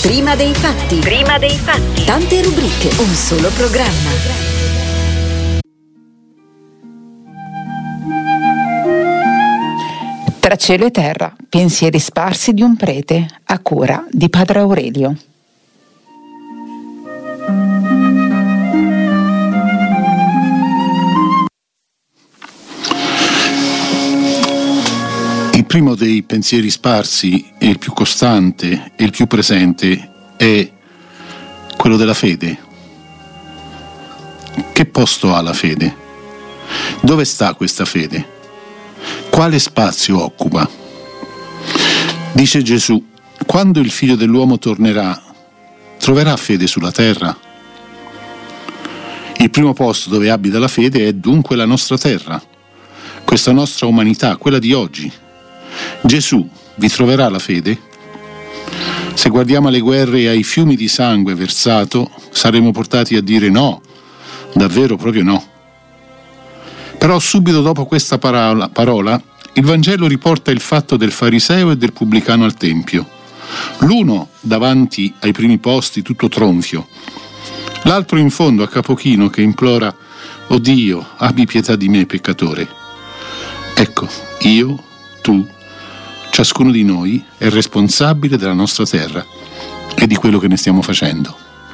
Prima dei fatti. Prima dei fatti. Tante rubriche, un solo programma. Tra cielo e terra, pensieri sparsi di un prete, a cura di Padre Aurelio. Il primo dei pensieri sparsi, e il più costante e il più presente, è quello della fede. Che posto ha la fede? Dove sta questa fede? Quale spazio occupa? Dice Gesù: quando il Figlio dell'uomo tornerà, troverà fede sulla terra? Il primo posto dove abita la fede è dunque la nostra terra, questa nostra umanità, quella di oggi. Gesù vi troverà la fede? Se guardiamo alle guerre e ai fiumi di sangue versato, saremo portati a dire no, davvero proprio no. Però subito dopo questa parola, il Vangelo riporta il fatto del fariseo e del pubblicano al Tempio. L'uno davanti ai primi posti tutto tronfio, l'altro in fondo a capo chino che implora: «O Dio, abbi pietà di me, peccatore». Ecco, io, tu, ciascuno di noi è responsabile della nostra terra e di quello che ne stiamo facendo.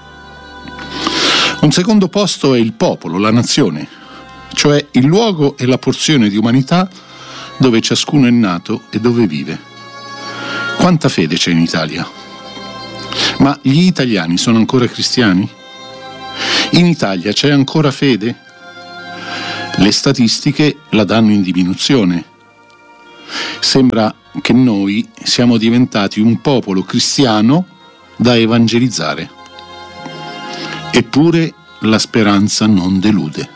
Un secondo posto è il popolo, la nazione, cioè il luogo e la porzione di umanità dove ciascuno è nato e dove vive. Quanta fede c'è in Italia? Ma gli italiani sono ancora cristiani? In Italia c'è ancora fede? Le statistiche la danno in diminuzione. Sembra che noi siamo diventati un popolo cristiano da evangelizzare. Eppure la speranza non delude.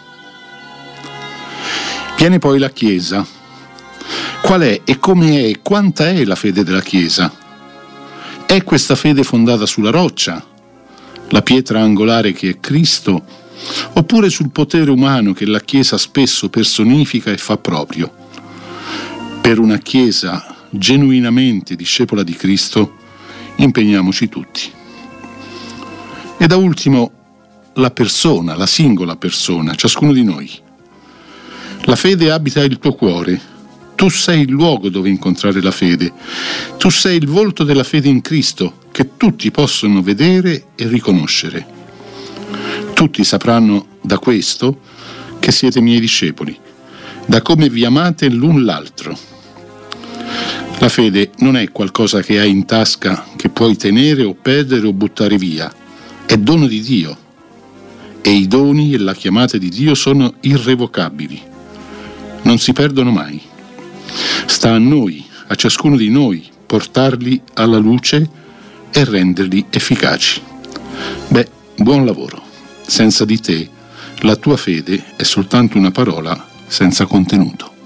Viene poi la Chiesa. Qual è e come è e quanta è la fede della Chiesa? È questa fede fondata sulla roccia, la pietra angolare che è Cristo, oppure sul potere umano che la Chiesa spesso personifica e fa proprio? Per una Chiesa genuinamente discepola di Cristo, impegniamoci tutti. E da ultimo, la persona, la singola persona, ciascuno di noi. La fede abita il tuo cuore. Tu sei il luogo dove incontrare la fede. Tu sei il volto della fede in Cristo, che tutti possono vedere e riconoscere. Tutti sapranno da questo che siete miei discepoli, da come vi amate l'un l'altro. La fede non è qualcosa che hai in tasca, che puoi tenere o perdere o buttare via. È dono di Dio. E i doni e la chiamata di Dio sono irrevocabili. Non si perdono mai. Sta a noi, a ciascuno di noi, portarli alla luce e renderli efficaci. Buon lavoro. Senza di te, la tua fede è soltanto una parola senza contenuto.